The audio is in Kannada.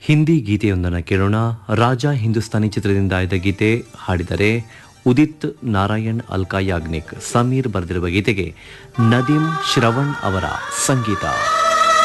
ಹಿಂದಿ ಗೀತೆಯೊಂದನ್ನು ಕೇಳೋಣ. ರಾಜ ಹಿಂದೂಸ್ತಾನಿ ಚಿತ್ರದಿಂದ ಆಯ್ದ ಗೀತೆ ಹಾಡಿದರೆ ಉದಿತ್ ನಾರಾಯಣ್, ಅಲ್ಕಾ ಯಾಗ್ನಿಕ್. ಸಮೀರ್ ಬರೆದಿರುವ ಗೀತೆಗೆ ನದೀಮ್ ಶ್ರವಣ್ ಅವರ ಸಂಗೀತ.